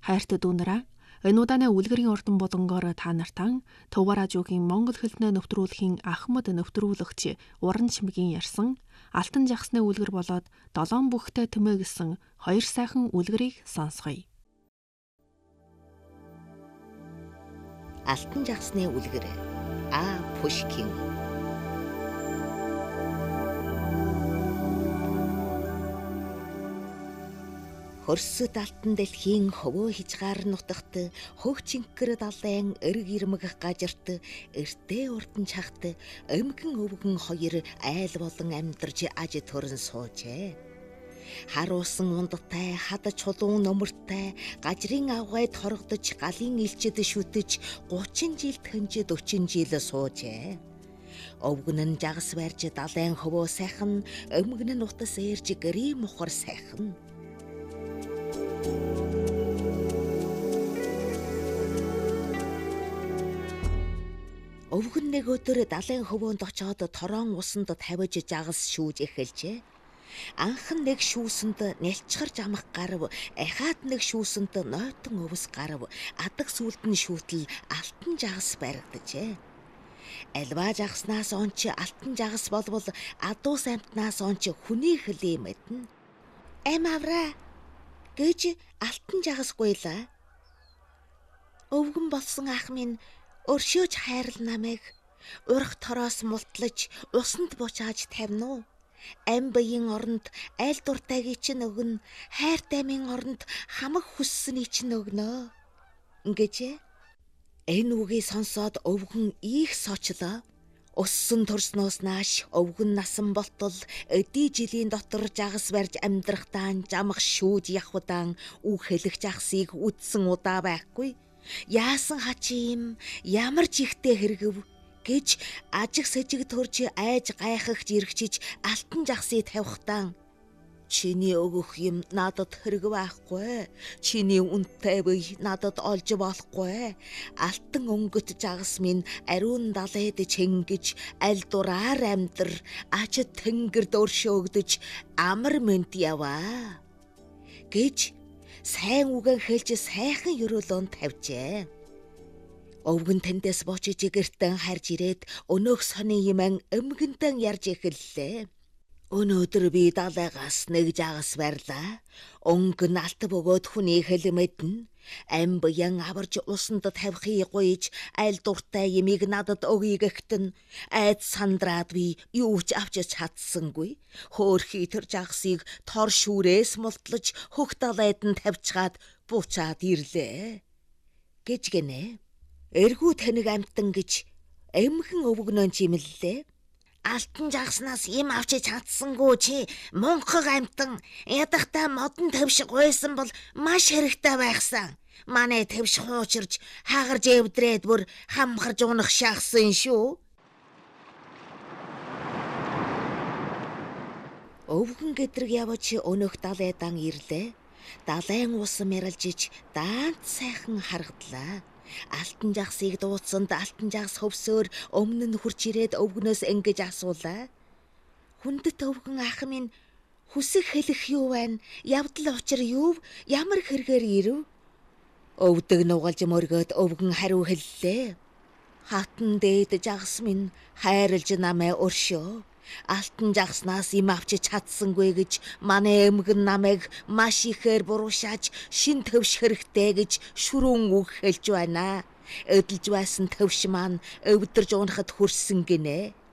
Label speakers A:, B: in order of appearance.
A: Хайртай дүүнараа, энэ удааны үлгэрийн ордон болонгоор та нартан Төв радиогийн Монгол хэлний нэвтрүүлгийн Ахмад нэвтрүүлэгч Уран Чимгийн ярьсан Алтан жагсны үлгэр болоод долоон бүхтэй тэмээ гэсэн хоёр сайхан үлгэрийг сонсгоё.
B: Алтан жагсны үлгэр А. Пушкин. Хөрсөд алтан дэлхийн хөвөө хижгаар нутагт хөг чингэр далайн эрг ирмэг гажирт эртээ урдан чахт өмгөн өвгөн хоёр айл болон амьдарч аж төрөн суужээ. Харуулсан ундтай хад чулуун нөмөртэй гажрын авгайд хоргодож галын илчэд шүтэж 30 жил тэнж 40 жил суужээ. Өвгөн нь жагас барьж далайн хөвөө сайхан өмгөн нь утас ээрж гэрээ мухар сайхан. Өвгөн нэг өдөр далайн хөвөөнд очоод тороон усанд тавиж жагас шүүж эхэлжээ. Анхан нэг шүүсэнд нялчгарж амах гарав, ахаад нэг шүүсэнд нойтон өвс гарав, адаг сүлд нь шүүтэл алтан жагас баригджээ. Альва жагаснаас онч алтан жагас болвол адуус амтнаас онч хүний хөлий мэднэ. Авраа гэж алтан жагасгүйла. Өвгөн болсон ах минь өршөөж хайрл намайг урах тороос мултлаж усанд бучааж тавина уу? Ам баийн оронд айл дуртайг чинь өгнө, хайртай минь оронд хамаг хүссэний чинь өгнө. Ингэж энэ үгийг сонсоод өвгөн их сочлоо. Уссан төрснөөс нааш өвгөн насан болтол эдий жилийн дотор жагас барьж амьдрахтаа жамах шүүд явхудаан үг хэлэх жагсыг үдсэн удаа байхгүй. Яасан хачи юм, ямар ч ихтэй хэрэгв гэж ажиг сэжиг төрж айж гайхагч иргчиж алтан жагсыг тавихтаа чиний өгөх юм надад хэрэг байхгүй. Чиний үнэтэй бий надад олж болохгүй. Алтан өнгөт жагас минь ариун далайд чингэж аль дураар амьдр аж тэнгэр дөршөөгдөж амар мэд яваа гэж сайн үгэн хэлж сайхан өрөөлөнд тавьжээ. Өвгөн тэндээс бочиж гэртэн харж ирээд өнөөх сони юман өмгөнтэн ярьж эхэллээ. Өнөөдөр би далайгаас нэг жагас барьлаа. Өнгө нь алт бөгөөд хүний хэл мэднэ. Ам баян аварж усанд тавихыг гуйж аль дуртай ямиг надад өгье гэгтэн айд сандраад би юу ч авч чадсангүй. Хөөхий тэр жагсыг тор шүүрээс мултлаж хөх далайд нь тавьчаад буучаад ирлээ гэж гинэ. Эргүү таныг амтан гэж эмхэн өвгнөн чимэллээ. Алтан жагснаас юм авч чадсангүй чи мунхаг амтан ядахтаа модон тавшиг байсан бол маш хэрэгтэй байхсан. Манай тавш хуучирж хагарж эвдрээд бүр хамхарж унах шахсан шүү. Өвгөн гэдрэг явж өнөөх далайдан ирлээ. Далайн ус мэрэлжиж даант сайхан харагдлаа. Алтан жагсыг дууцсанд алтан жагс хөвсөөр өмнө нь хурж ирээд өвгнөөс ингэж асуулаа. Хүндэт өвгөн ах минь хүсэх хэлэх юу байна? Явдал учир юу? Ямар хэрэгээр ирэв? Өвдөг нугалж мөргөөд өвгөн хариу хэллээ. Хатан дээд жагс минь хайрлж намайг өршөө. Алтан жагснаас юм авч чадсангүй гэж манай эмгэн намайг маш ихээр буруушааж шин төвш хэрэгтэй гэж шүрүүн үг хэлж байна. Эдэлж байсан төвш маань өвдөрж унахад хүрсэн гинэ.